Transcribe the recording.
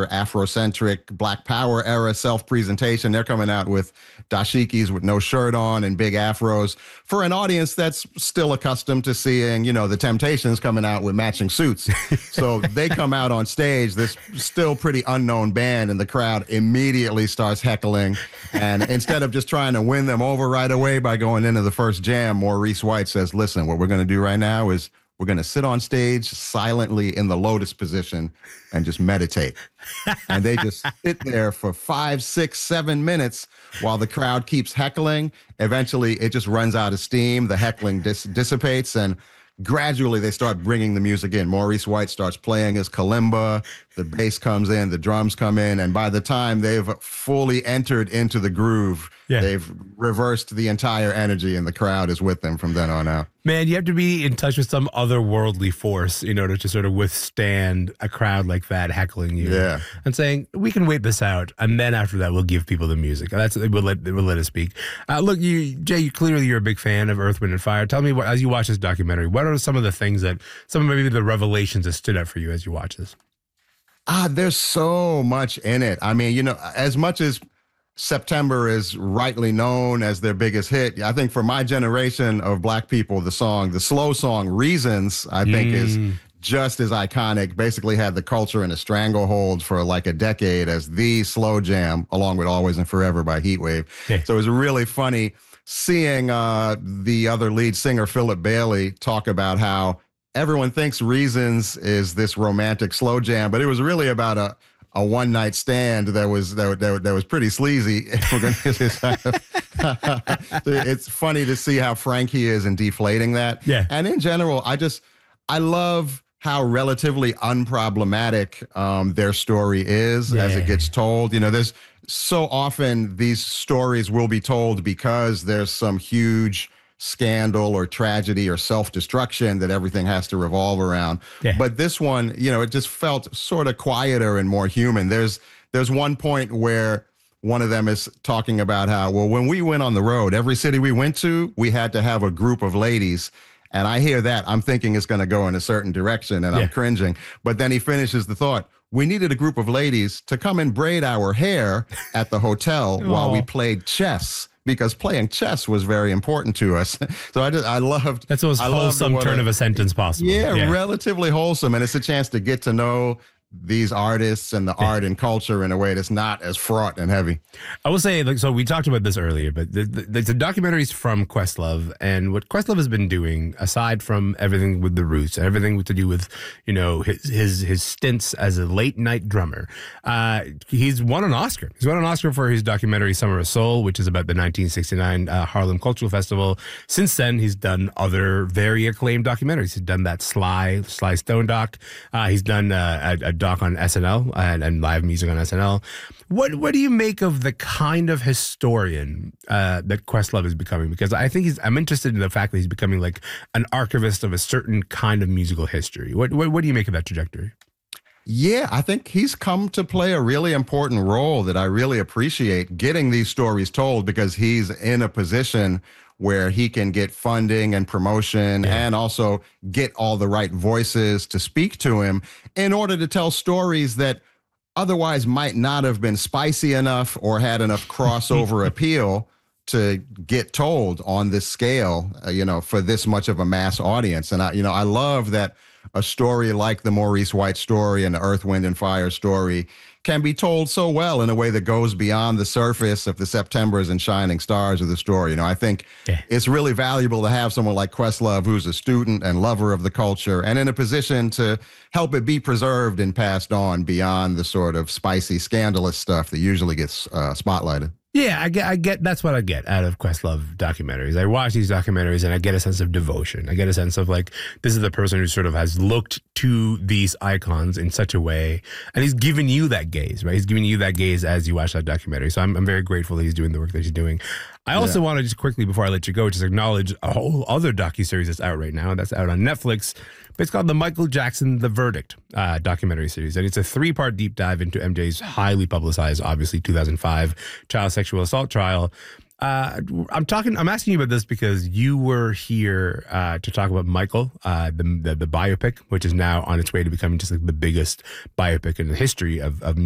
Afrocentric Black Power era self-presentation. They're coming out with dashikis with no shirt on and big afros for an audience that's still accustomed to seeing, the Temptations coming out with matching suits. So they come out on stage, this still pretty unknown band, and the crowd immediately starts heckling. And instead of just trying to win them over right away by going into the first jam, Maurice White says, listen, what we're going to do right now is we're going to sit on stage silently in the lotus position and just meditate. And they just sit there for 5, 6, 7 minutes while the crowd keeps heckling. Eventually, it just runs out of steam. The heckling dissipates, and gradually they start bringing the music in. Maurice White starts playing his kalimba. The bass comes in, the drums come in, and by the time they've fully entered into the groove, they've reversed the entire energy, and the crowd is with them from then on out. Man, you have to be in touch with some otherworldly force in order to sort of withstand a crowd like that heckling you and saying, we can wait this out, and then after that, we'll give people the music. We'll let it speak. Look, Jay, clearly you're a big fan of Earth, Wind & Fire. Tell me, as you watch this documentary, what are some of the things some of maybe the revelations that stood out for you as you watch this? There's so much in it. I mean, as much as September is rightly known as their biggest hit, I think for my generation of Black people, the slow song Reasons, I think is just as iconic. Basically had the culture in a stranglehold for like a decade as the slow jam, along with Always and Forever by Heatwave. So it was really funny seeing the other lead singer, Philip Bailey, talk about how everyone thinks Reasons is this romantic slow jam, but it was really about a one-night stand that was pretty sleazy. It's funny to see how frank he is in deflating that. Yeah. And in general, I love how relatively unproblematic their story is as it gets told. There's so often these stories will be told because there's some huge scandal or tragedy or self-destruction that everything has to revolve around. But this one, it just felt sort of quieter and more human. There's one point where one of them is talking about how, well, when we went on the road, every city we went to, we had to have a group of ladies. And I hear that, I'm thinking it's going to go in a certain direction, and I'm cringing. But then he finishes the thought, we needed a group of ladies to come and braid our hair at the hotel while we played chess, because playing chess was very important to us. So I loved... That's the most wholesome turn of a sentence possible. Yeah, relatively wholesome. And it's a chance to get to know these artists and the art and culture in a way that's not as fraught and heavy. I will say, so we talked about this earlier, but the documentaries from Questlove, and what Questlove has been doing, aside from everything with the Roots and everything to do with, his stints as a late night drummer, he's won an Oscar. He's won an Oscar for his documentary Summer of Soul, which is about the 1969 Harlem Cultural Festival. Since then, he's done other very acclaimed documentaries. He's done that Sly Stone doc. He's done a doc on SNL and live music on SNL. What do you make of the kind of historian that Questlove is becoming? Because I think I'm interested in the fact that he's becoming like an archivist of a certain kind of musical history. What do you make of that trajectory? Yeah, I think he's come to play a really important role that I really appreciate, getting these stories told, because he's in a position where he can get funding and promotion and also get all the right voices to speak to him in order to tell stories that otherwise might not have been spicy enough or had enough crossover appeal to get told on this scale, for this much of a mass audience. And I love that a story like the Maurice White story and the Earth, Wind & Fire story can be told so well in a way that goes beyond the surface of the Septembers and shining stars of the story. I think it's really valuable to have someone like Questlove, who's a student and lover of the culture and in a position to help it be preserved and passed on beyond the sort of spicy, scandalous stuff that usually gets spotlighted. Yeah, I get that's what I get out of Questlove documentaries. I watch these documentaries and I get a sense of devotion. I get a sense of like, this is the person who sort of has looked to these icons in such a way, and he's given you that gaze, right? He's giving you that gaze as you watch that documentary. So I'm very grateful that he's doing the work that he's doing. I also want to just quickly, before I let you go, just acknowledge a whole other docuseries that's out right now. That's out on Netflix. It's called the Michael Jackson The Verdict documentary series. And it's a 3-part deep dive into MJ's highly publicized, obviously, 2005 child sexual assault trial. I'm asking you about this because you were here to talk about Michael, the biopic, which is now on its way to becoming just like the biggest biopic in the history of